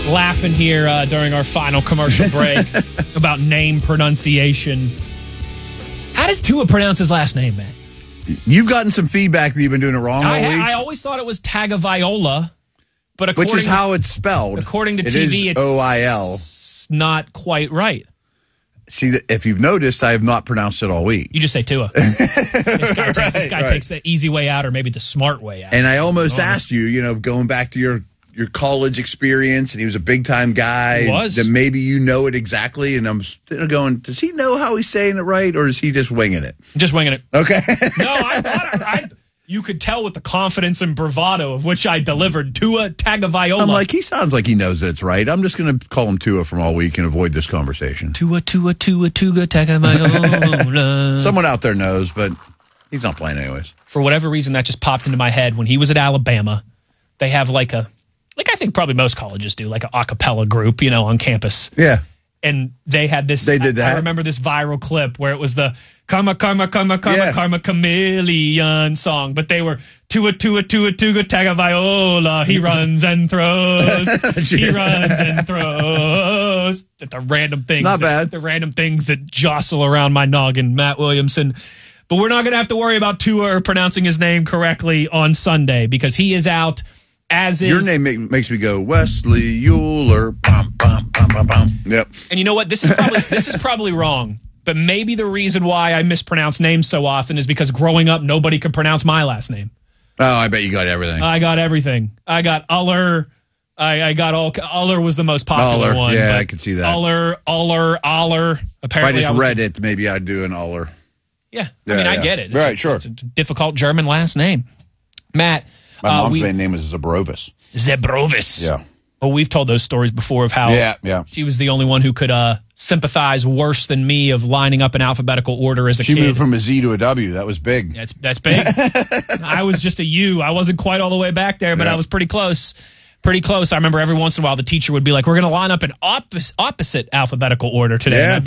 laughing here during our final commercial break about name pronunciation. How does Tua pronounce his last name, man? You've gotten some feedback that you've been doing it wrong all week. I always thought it was Tagovailoa, but which is how it's spelled. According to TV, it's OIL. Not quite right. See, if you've noticed, I have not pronounced it all week. You just say Tua. This guy takes the easy way out, or maybe the smart way out. And I almost asked you, going back to your college experience, and he was a big-time guy. He was. That maybe you know it exactly, and I'm going, does he know how he's saying it right, or is he just winging it? Just winging it. Okay. No, I thought you could tell with the confidence and bravado of which I delivered Tua Tagovailoa. I'm like, he sounds like he knows that it's right. I'm just going to call him Tua from all week and avoid this conversation. Tua Tagovailoa. Someone out there knows, but he's not playing anyways. For whatever reason, that just popped into my head. When he was at Alabama, they have like I think probably most colleges do, like an a cappella group, on campus. Yeah. And they had this. They did that. I remember this viral clip where it was the Karma, Chameleon song, but they were Tua Tagovailoa. He runs and throws. He runs and throws. The random things. Not bad. The random things that jostle around my noggin, Matt Williamson. But we're not going to have to worry about Tua or pronouncing his name correctly on Sunday because he is out. As is your name makes me go Wesley Euler. Bum, bum, bum, bum, bum. Yep. And you know what? This is probably wrong. But maybe the reason why I mispronounce names so often is because growing up, nobody could pronounce my last name. Oh, I bet you got everything. I got everything. I got Uller. I got all. Uller was the most popular one. Yeah, I could see that. Uller. Apparently, if I just read it, maybe I'd do an Uller. Yeah. I get it. Right, sure. It's a difficult German last name. Matt. My mom's maiden name is Zebrovis. Yeah. Well, we've told those stories before of how she was the only one who could sympathize worse than me of lining up in alphabetical order as a kid. She moved from a Z to a W. That was big. That's big. I was just a U. I wasn't quite all the way back there, but I was pretty close. Pretty close. I remember every once in a while the teacher would be like, we're going to line up in opposite alphabetical order today. Yeah. And